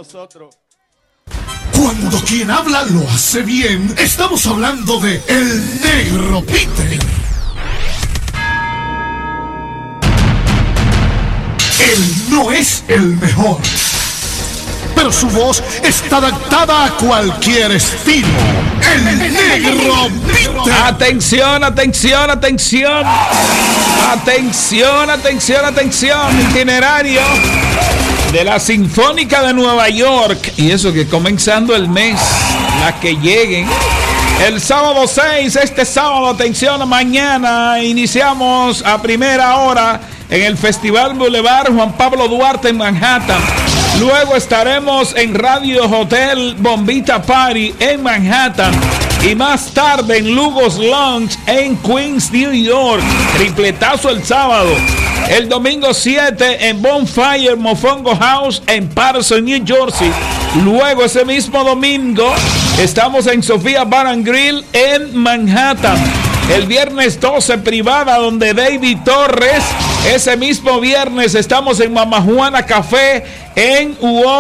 nosotros. Cuando quien habla lo hace bien, estamos hablando de El Negro Peter. Él no es el mejor, pero su voz está adaptada a cualquier estilo. El Negro Peter. Atención, atención, atención. Atención, atención, atención. Itinerario de la Sinfónica de Nueva York. Y eso que comenzando el mes, las que lleguen. El sábado 6, este sábado, atención, mañana iniciamos a primera hora en el Festival Boulevard Juan Pablo Duarte en Manhattan. Luego estaremos en Radio Hotel Bombita Party en Manhattan. Y más tarde en Lugos Lounge en Queens, New York. Tripletazo el sábado. El domingo 7 en Bonfire Mofongo House en Patterson, New Jersey. Luego ese mismo domingo estamos en Sofía Bar and Grill en Manhattan. El viernes 12 privada donde David Torres. Ese mismo viernes estamos en Mama Juana Café en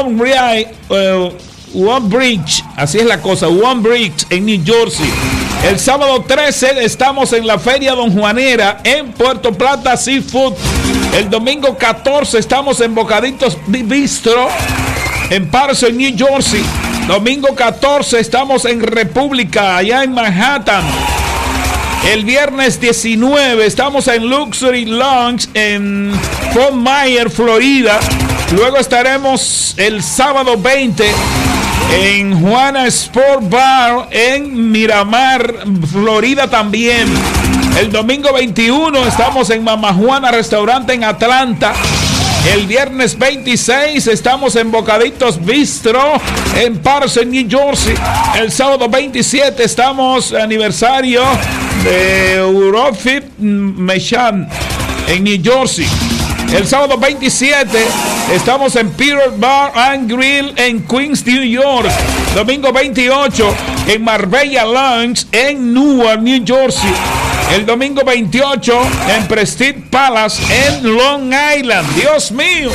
One Bridge, así es la cosa, One Bridge en New Jersey. El sábado 13 estamos en la Feria Don Juanera en Puerto Plata Seafood. El domingo 14 estamos en Bocaditos Bistro en Patterson, New Jersey. Domingo 14 estamos en República, allá en Manhattan. El viernes 19 estamos en Luxury Lounge en Fort Myers, Florida. Luego estaremos el sábado 20 en Juana Sport Bar en Miramar, Florida también. El domingo 21 estamos en Mama Juana Restaurante en Atlanta. El viernes 26 estamos en Bocaditos Bistro en Patterson, New Jersey. El sábado 27 estamos aniversario de Eurofip Mechan en New Jersey. El sábado 27 estamos en Peter Bar and Grill en Queens, New York. Domingo 28 en Marbella Lounge en Newark, New Jersey. El domingo 28 en Prestige Palace en Long Island. Dios mío.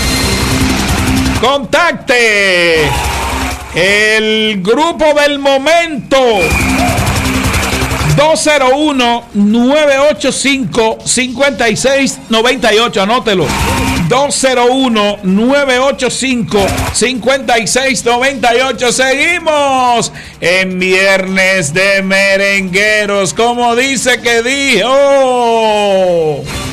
Contacte el grupo del momento. 201-985-5698. Anótelo. 201-985-5698. Seguimos en Viernes de Merengueros. Como dice que dijo.